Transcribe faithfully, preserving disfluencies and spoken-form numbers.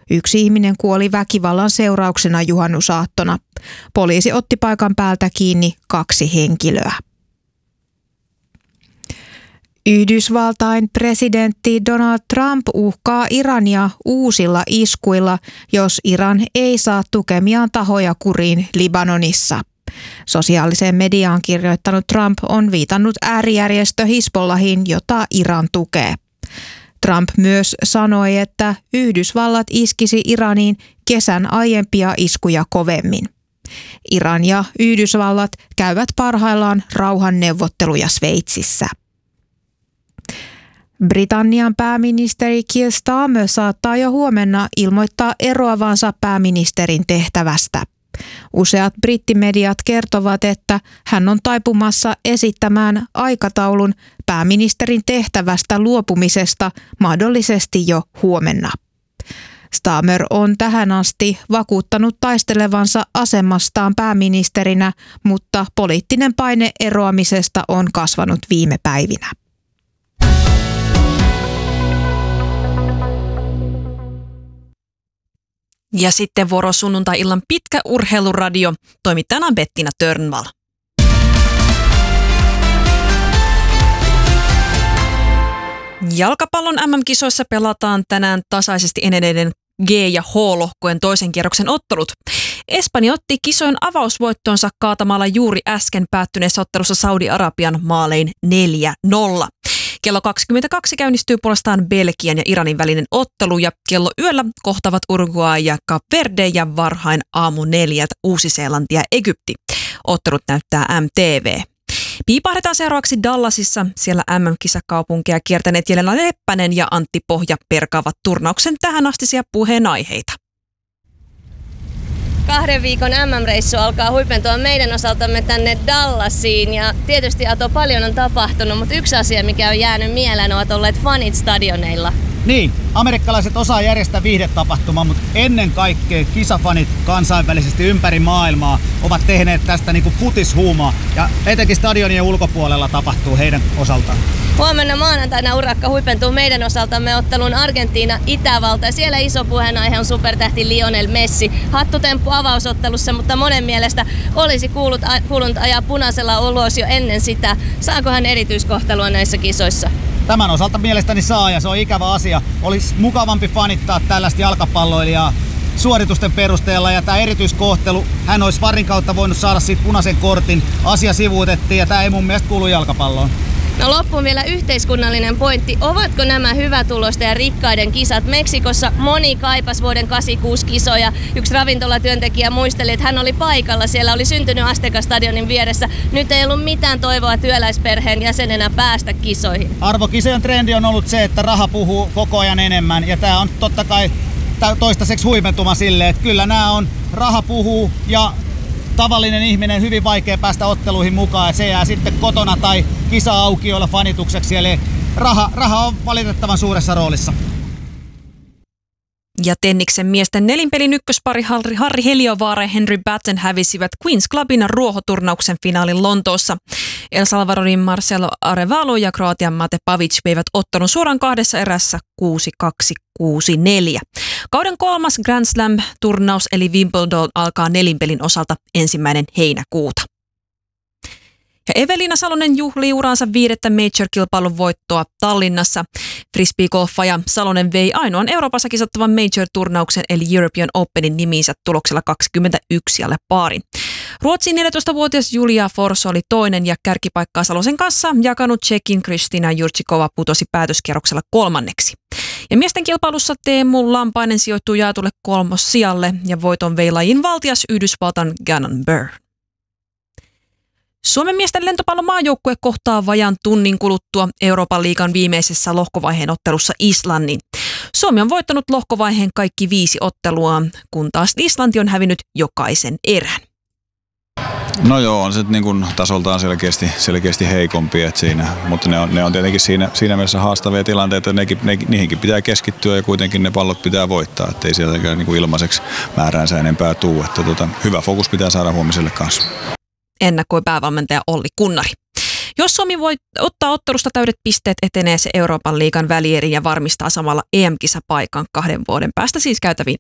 Yksi ihminen kuoli väkivallan seurauksena juhannusaattona. Poliisi otti paikan päältä kiinni kaksi henkilöä. Yhdysvaltain presidentti Donald Trump uhkaa Irania uusilla iskuilla, jos Iran ei saa tukemiaan tahoja kuriin Libanonissa. Sosiaaliseen mediaan kirjoittanut Trump on viitannut äärijärjestö Hizbollahiin, jota Iran tukee. Trump myös sanoi, että Yhdysvallat iskisi Iraniin kesän aiempia iskuja kovemmin. Iran ja Yhdysvallat käyvät parhaillaan rauhanneuvotteluja Sveitsissä. Britannian pääministeri Keir Starmer saattaa jo huomenna ilmoittaa eroavansa pääministerin tehtävästä. Useat brittimediat kertovat, että hän on taipumassa esittämään aikataulun pääministerin tehtävästä luopumisesta mahdollisesti jo huomenna. Starmer on tähän asti vakuuttanut taistelevansa asemastaan pääministerinä, mutta poliittinen paine eroamisesta on kasvanut viime päivinä. Ja sitten vuoro sunnuntai-illan pitkä urheiluradio. Toimittajana on Bettina Törnvall. Jalkapallon äm äm-kisoissa pelataan tänään tasaisesti edenneiden G- ja H-lohkojen toisen kierroksen ottelut. Espanja otti kisojen avausvoittonsa kaatamalla juuri äsken päättyneessä ottelussa Saudi-Arabian maalein neljä nolla. Kello kaksikymmentäkaksi käynnistyy puolestaan Belgian ja Iranin välinen ottelu ja kello yöllä kohtavat Uruguay ja Cape Verde ja varhain aamu neljältä Uusi-Seelanti ja Egypti. Ottelut näyttää M T V. Piipahdetaan seuraavaksi Dallasissa. Siellä äm äm-kisakaupunkeja kiertäneet Jelena Leppänen ja Antti Pohja perkaavat turnauksen tähänastisia puheenaiheita. Kahden viikon äm äm-reissu alkaa huipentua meidän osaltamme tänne Dallasiin ja tietysti Ato paljon on tapahtunut, mutta yksi asia mikä on jäänyt mieleen ovat olleet fanit stadioneilla. Niin, amerikkalaiset osaa järjestää viihdetapahtumaa, mutta ennen kaikkea kisafanit kansainvälisesti ympäri maailmaa ovat tehneet tästä niinku futishuumaa ja etenkin stadionien ulkopuolella tapahtuu heidän osaltaan. Huomenna maanantaina urakka huipentuu meidän osaltamme ottelun Argentiina-Itävalta ja siellä iso puheenaihe on supertähti Lionel Messi. Hattutemppu avausottelussa, mutta monen mielestä olisi kuullut, kuulunut ajaa punaisella ulos jo ennen sitä. Saako hän erityiskohtelua näissä kisoissa? Tämän osalta mielestäni saa ja se on ikävä asia. Olisi mukavampi fanittaa tällaista jalkapalloilijaa suoritusten perusteella ja tämä erityiskohtelu, hän olisi varin kautta voinut saada siitä punaisen kortin. Asia sivuutettiin ja tämä ei mun mielestä kuulu jalkapalloon. No loppuun vielä yhteiskunnallinen pointti. Ovatko nämä hyvätulosten ja rikkaiden kisat? Meksikossa moni kaipas vuoden kahdeksankymmentäkuusi kisoja. Yksi ravintolatyöntekijä muisteli, että hän oli paikalla. Siellä oli syntynyt Azteca-stadionin vieressä. Nyt ei ollut mitään toivoa työläisperheen jäsenenä päästä kisoihin. Arvo, kisojen trendi on ollut se, että raha puhuu koko ajan enemmän. Ja tämä on totta kai toistaiseksi huipentuma silleen, että kyllä nämä on raha puhuu ja tavallinen ihminen hyvin vaikea päästä otteluihin mukaan ja se jää sitten kotona tai kisa-aukioilla fanitukseksi, eli raha, raha on valitettavan suuressa roolissa. Ja tenniksen miesten nelinpelin ykköspari Harri, Harri Heliovaara ja Henry Batten hävisivät Queen's Clubin ruohoturnauksen finaalin Lontoossa. El Salvadorin Marcelo Arevalo ja Kroatian Mate Pavic veivät ottelun suoraan kahdessa erässä kuusi kaksi kuusi neljä. Kauden kolmas Grand Slam-turnaus eli Wimbledon alkaa nelinpelin osalta ensimmäinen heinäkuuta. Ja Evelina Salonen juhlii uraansa viidettä Major-kilpailun voittoa Tallinnassa. Frisbee-golfaaja Salonen vei ainoan Euroopassa kisattavan Major-turnauksen eli European Openin nimiinsä tuloksella kaksikymmentäyksi alle paarin. Ruotsin neljätoistavuotias Julia Forss oli toinen ja kärkipaikkaa Salosen kanssa jakanut Tšekin Kristina Jurčíková putosi päätöskierroksella kolmanneksi. Ja miesten kilpailussa Teemu Lampainen sijoittui jaetulle kolmossijalle ja voiton vei lajin valtias Yhdysvaltain Gannon Buhr. Suomen miesten lentopallon maajoukkue kohtaa vajan tunnin kuluttua Euroopan liigan viimeisessä lohkovaiheen ottelussa Islannin. Suomi on voittanut lohkovaiheen kaikki viisi ottelua, kun taas Islanti on hävinnyt jokaisen erän. No joo, on se niin kuin tasoltaan selkeästi, selkeästi heikompi, että siinä, mutta ne on, ne on tietenkin siinä, siinä mielessä haastavia tilanteita, että ne, niihinkin pitää keskittyä ja kuitenkin ne pallot pitää voittaa, ettei sieltäkään niin kuin ilmaiseksi määräänsä enempää tuu. Että tota, hyvä fokus pitää saada huomiselle kanssa. Ennakoi päävalmentaja Olli Kunnari. Jos Suomi voi ottaa ottelusta täydet pisteet, etenee se Euroopan liigan välieriin ja varmistaa samalla E M-kisapaikan kahden vuoden päästä siis käytäviin